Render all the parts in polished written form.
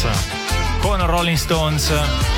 Waters con Rolling Stones.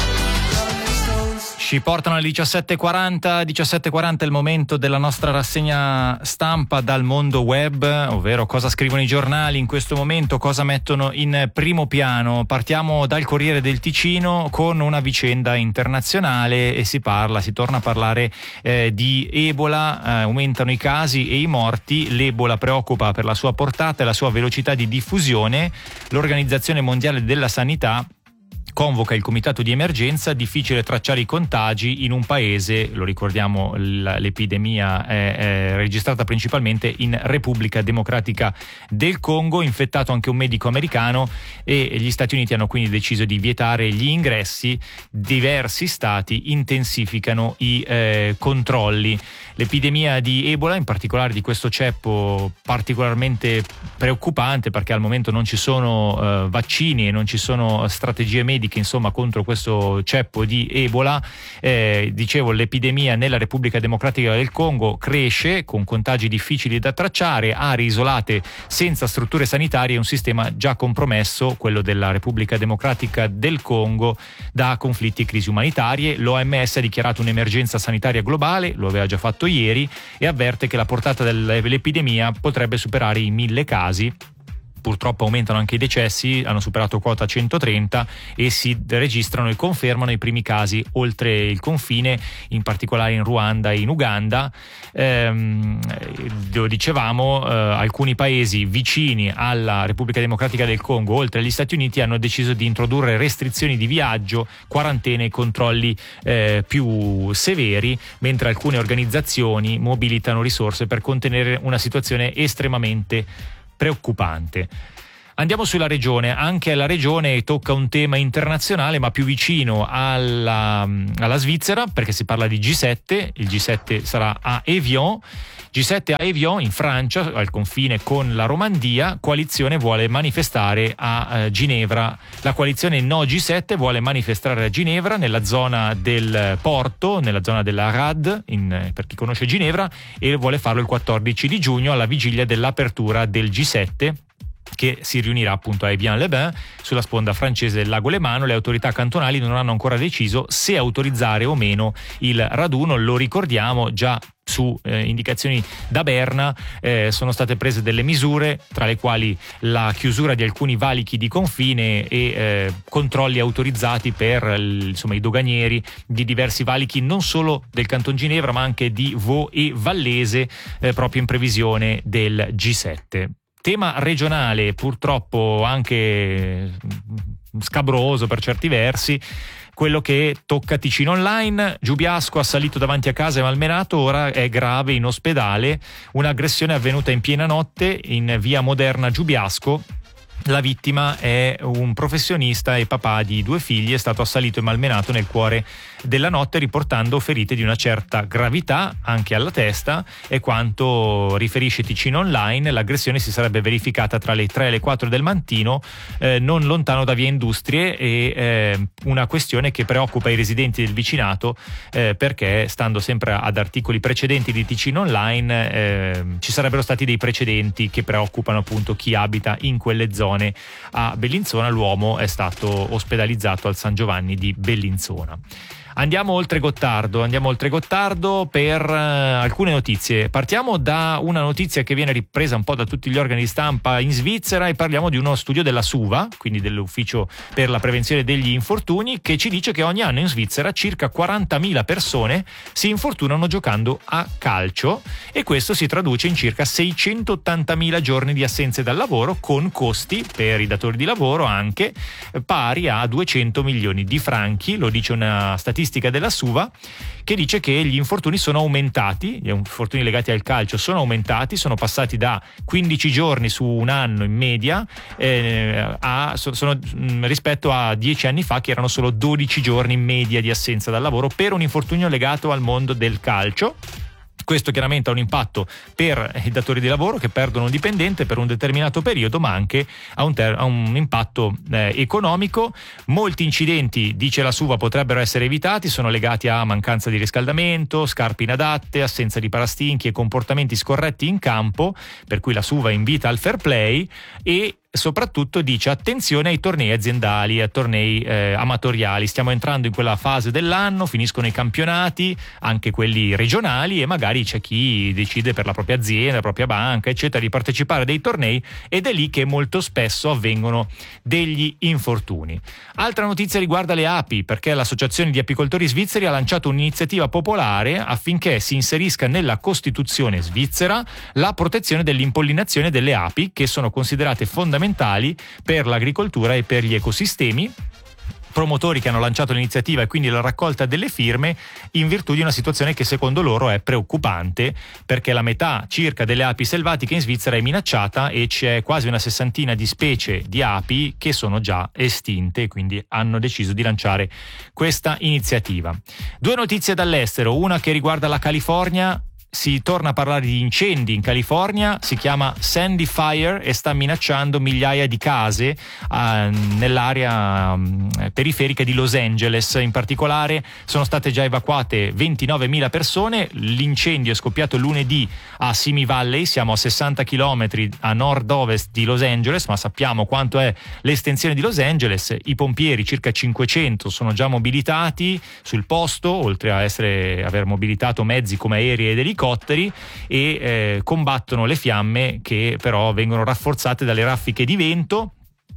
Ci portano alle 17:40 è il momento della nostra rassegna stampa dal mondo web, ovvero cosa scrivono i giornali in questo momento, cosa mettono in primo piano. Partiamo dal Corriere del Ticino con una vicenda internazionale e si torna a parlare di Ebola. Aumentano i casi e i morti, l'Ebola preoccupa per la sua portata e la sua velocità di diffusione. L'Organizzazione Mondiale della Sanità convoca il comitato di emergenza, difficile tracciare i contagi in un paese, lo ricordiamo, l'epidemia è registrata principalmente in Repubblica Democratica del Congo, infettato anche un medico americano e gli Stati Uniti hanno quindi deciso di vietare gli ingressi. Diversi stati intensificano i controlli. L'epidemia di Ebola, in particolare di questo ceppo particolarmente preoccupante perché al momento non ci sono vaccini e non ci sono strategie mediche contro questo ceppo di Ebola. Dicevo, l'epidemia nella Repubblica Democratica del Congo cresce con contagi difficili da tracciare, aree isolate senza strutture sanitarie e un sistema già compromesso, quello della Repubblica Democratica del Congo, da conflitti e crisi umanitarie. L'OMS ha dichiarato un'emergenza sanitaria globale, lo aveva già fatto ieri, e avverte che la portata dell'epidemia potrebbe superare i 1000 casi. Purtroppo aumentano anche i decessi, hanno superato quota 130 e si registrano e confermano i primi casi oltre il confine, in particolare in Ruanda e in Uganda. Lo dicevamo, alcuni paesi vicini alla Repubblica Democratica del Congo, oltre agli Stati Uniti, hanno deciso di introdurre restrizioni di viaggio, quarantene e controlli più severi, mentre alcune organizzazioni mobilitano risorse per contenere una situazione estremamente preoccupante. Andiamo sulla regione. Anche la regione tocca un tema internazionale ma più vicino alla Svizzera, perché si parla di G7. Il G7 sarà a Évian. G7 a Évian, in Francia, al confine con la Romandia. Coalizione vuole manifestare a Ginevra. La coalizione No G7 vuole manifestare a Ginevra, nella zona del porto, nella zona della Rad, per chi conosce Ginevra, e vuole farlo il 14 di giugno alla vigilia dell'apertura del G7, che si riunirà appunto a Évian-les-Bains, sulla sponda francese del lago Lemano. Le autorità cantonali non hanno ancora deciso se autorizzare o meno il raduno. Lo ricordiamo, già su indicazioni da Berna sono state prese delle misure, tra le quali la chiusura di alcuni valichi di confine e controlli autorizzati per i doganieri di diversi valichi, non solo del Canton Ginevra ma anche di Vaud e Vallese, proprio in previsione del G7. Tema regionale, purtroppo anche scabroso per certi versi, quello che tocca Ticino Online. Giubiasco, assalito davanti a casa e malmenato, ora è grave in ospedale. Un'aggressione avvenuta in piena notte in via Moderna Giubiasco. La vittima è un professionista e papà di 2 figli, è stato assalito e malmenato nel cuore della notte, riportando ferite di una certa gravità anche alla testa, e quanto riferisce Ticino Online, l'aggressione si sarebbe verificata tra le 3 e le 4 del mattino, non lontano da via Industrie, e una questione che preoccupa i residenti del vicinato, perché, stando sempre ad articoli precedenti di Ticino Online, ci sarebbero stati dei precedenti che preoccupano appunto chi abita in quelle zone. A Bellinzona l'uomo è stato ospedalizzato al San Giovanni di Bellinzona. Andiamo oltre Gottardo per alcune notizie. Partiamo da una notizia che viene ripresa un po' da tutti gli organi di stampa in Svizzera, e parliamo di uno studio della SUVA, quindi dell'Ufficio per la prevenzione degli infortuni, che ci dice che ogni anno in Svizzera circa 40.000 persone si infortunano giocando a calcio, e questo si traduce in circa 680.000 giorni di assenze dal lavoro, con costi per i datori di lavoro anche pari a 200 milioni di franchi. Lo dice una statistica della SUVA, che dice che gli infortuni sono aumentati, gli infortuni legati al calcio sono aumentati, sono passati da 15 giorni su un anno in media rispetto a 10 anni fa, che erano solo 12 giorni in media di assenza dal lavoro per un infortunio legato al mondo del calcio. Questo chiaramente ha un impatto per i datori di lavoro che perdono un dipendente per un determinato periodo, ma anche ha un impatto economico. Molti incidenti, dice la SUVA, potrebbero essere evitati, sono legati a mancanza di riscaldamento, scarpe inadatte, assenza di parastinchi e comportamenti scorretti in campo, per cui la SUVA invita al fair play, e soprattutto dice attenzione ai tornei aziendali, a tornei amatoriali. Stiamo entrando in quella fase dell'anno, finiscono i campionati, anche quelli regionali, e magari c'è chi decide per la propria azienda, la propria banca, eccetera, di partecipare a dei tornei, ed è lì che molto spesso avvengono degli infortuni. Altra notizia riguarda le api, perché l'Associazione di Apicoltori Svizzeri ha lanciato un'iniziativa popolare affinché si inserisca nella Costituzione svizzera la protezione dell'impollinazione delle api, che sono considerate fondamentali per l'agricoltura e per gli ecosistemi. Promotori che hanno lanciato l'iniziativa e quindi la raccolta delle firme in virtù di una situazione che secondo loro è preoccupante, perché la metà circa delle api selvatiche in Svizzera è minacciata e c'è quasi una 60 di specie di api che sono già estinte, quindi hanno deciso di lanciare questa iniziativa. Due notizie dall'estero, una che riguarda la California. Si torna a parlare di incendi in California, si chiama Sandy Fire e sta minacciando migliaia di case nell'area periferica di Los Angeles. In particolare sono state già evacuate 29.000 persone. L'incendio è scoppiato lunedì a Simi Valley, siamo a 60 km a nord-ovest di Los Angeles, ma sappiamo quanto è l'estensione di Los Angeles. I pompieri, circa 500, sono già mobilitati sul posto, oltre a aver mobilitato mezzi come aerei ed elicotteri, e combattono le fiamme, che però vengono rafforzate dalle raffiche di vento.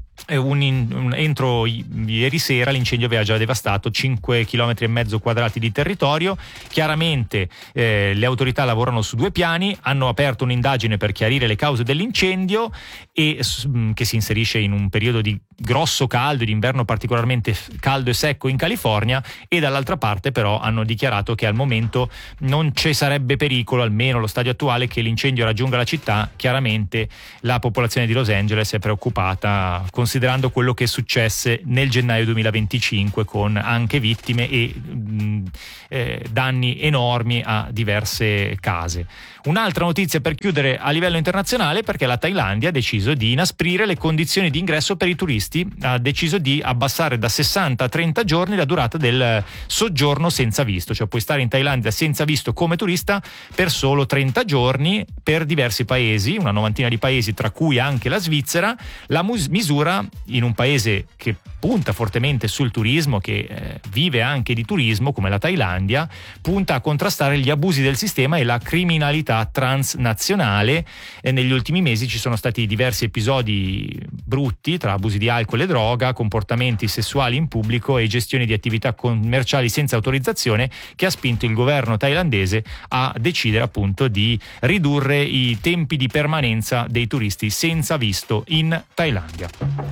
Entro ieri sera l'incendio aveva già devastato 5,5 km di territorio. Chiaramente le autorità lavorano su due piani, hanno aperto un'indagine per chiarire le cause dell'incendio, e che si inserisce in un periodo di grosso caldo, di inverno particolarmente caldo e secco in California, e dall'altra parte però hanno dichiarato che al momento non ci sarebbe pericolo, almeno allo stadio attuale, che l'incendio raggiunga la città. Chiaramente la popolazione di Los Angeles è preoccupata, considerando quello che successe nel gennaio 2025, con anche vittime e danni enormi a diverse case. Un'altra notizia per chiudere a livello internazionale, perché la Thailandia ha deciso di inasprire le condizioni di ingresso per i turisti, ha deciso di abbassare da 60 a 30 giorni la durata del soggiorno senza visto, cioè puoi stare in Thailandia senza visto come turista per solo 30 giorni per diversi paesi, una novantina di paesi, tra cui anche la Svizzera. La misura, in un paese che punta fortemente sul turismo, che vive anche di turismo come la Thailandia, punta a contrastare gli abusi del sistema e la criminalità transnazionale. Negli ultimi mesi ci sono stati diversi episodi brutti tra abusi di alcol e droga, comportamenti sessuali in pubblico e gestione di attività commerciali senza autorizzazione, che ha spinto il governo thailandese a decidere appunto di ridurre i tempi di permanenza dei turisti senza visto in Thailandia.